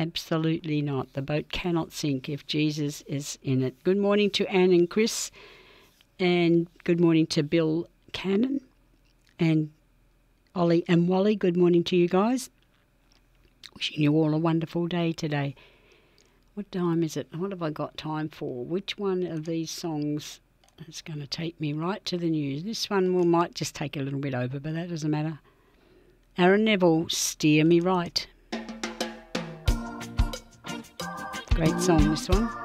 Absolutely not. The boat cannot sink if Jesus is in it. Good morning to Anne and Chris, and good morning to Bill Cannon and Ollie and Wally. Good morning to you guys. Wishing you all a wonderful day today. What time is it? What have I got time for? Which one of these songs is going to take me right to the news? This one might just take a little bit over, but that doesn't matter. Aaron Neville, Steer Me Right. Great song, this one.